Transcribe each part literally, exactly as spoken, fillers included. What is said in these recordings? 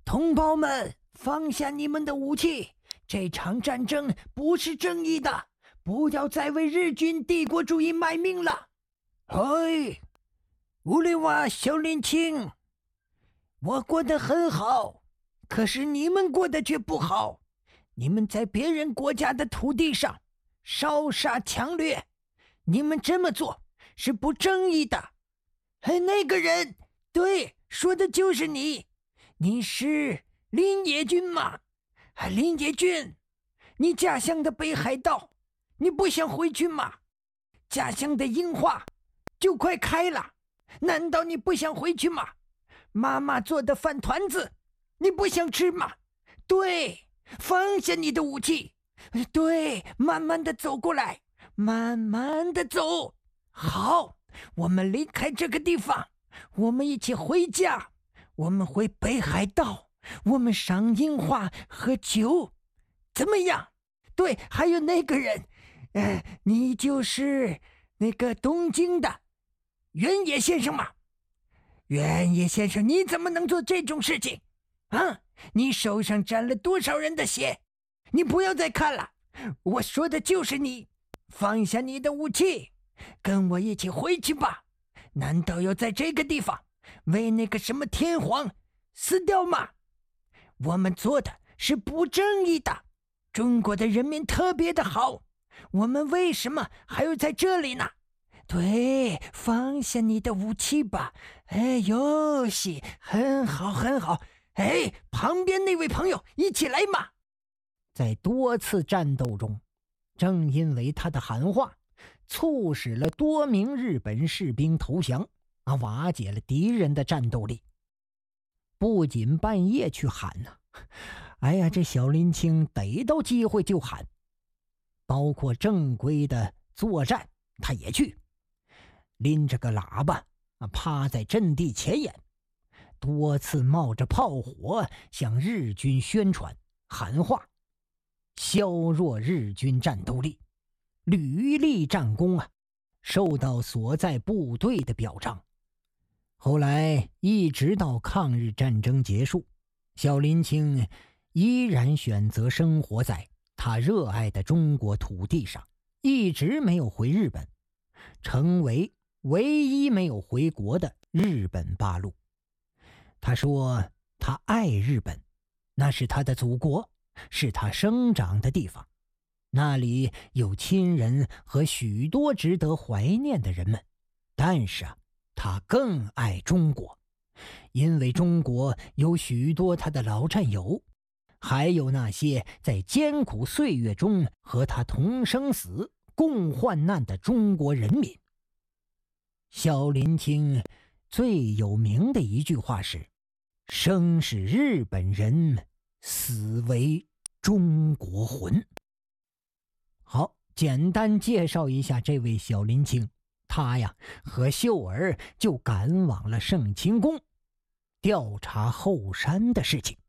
同胞们，放下你们的武器，这场战争不是正义的，不要再为日军帝国主义卖命了。嘿，乌里瓦小林青，我过得很好，可是你们过得却不好。你们在别人国家的土地上烧杀抢掠，你们这么做是不正义的。哎，那个人，对，说的就是你。你是林野君吗？林野君，你家乡的北海道，你不想回去吗？家乡的樱花就快开了，难道你不想回去吗？妈妈做的饭团子，你不想吃吗？对，放下你的武器，对，慢慢的走过来，慢慢的走。好，我们离开这个地方，我们一起回家。我们回北海道，我们赏樱花喝酒，怎么样？对，还有那个人，呃，你就是那个东京的原野先生吗？原野先生，你怎么能做这种事情啊？你手上沾了多少人的血？你不要再看了，我说的就是你。放下你的武器，跟我一起回去吧。难道要在这个地方为那个什么天皇死掉吗？我们做的是不正义的，中国的人民特别的好，我们为什么还要在这里呢？对，放下你的武器吧。哎，游戏很好很好。哎，旁边那位朋友一起来嘛。在多次战斗中，正因为他的喊话，促使了多名日本士兵投降啊，瓦解了敌人的战斗力。不仅半夜去喊呢、啊，哎呀，这小林青逮到机会就喊，包括正规的作战他也去，拎着个喇叭啊，趴在阵地前沿，多次冒着炮火向日军宣传喊话，削弱日军战斗力，屡立战功啊，受到所在部队的表彰。后来一直到抗日战争结束，小林青依然选择生活在他热爱的中国土地上，一直没有回日本，成为唯一没有回国的日本八路。他说他爱日本，那是他的祖国，是他生长的地方，那里有亲人和许多值得怀念的人们。但是啊，他更爱中国，因为中国有许多他的老战友，还有那些在艰苦岁月中和他同生死共患难的中国人民。小林青最有名的一句话是：生是日本人，死为中国魂。好，简单介绍一下这位小林青，他呀和秀儿就赶往了盛清宫，调查后山的事情。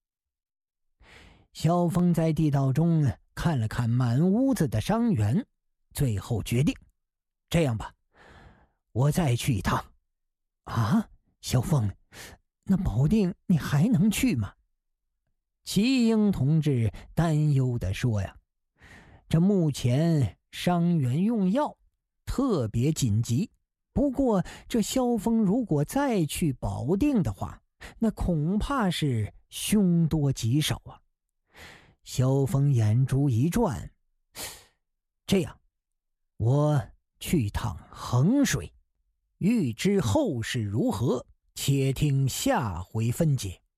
萧峰在地道中看了看满屋子的伤员，最后决定，这样吧，我再去一趟。啊，萧峰，那保定你还能去吗？齐英同志担忧地说呀，这目前伤员用药特别紧急，不过这萧峰如果再去保定的话，那恐怕是凶多吉少啊。萧峰眼珠一转，这样，我去趟衡水，欲知后事如何，且听下回分解。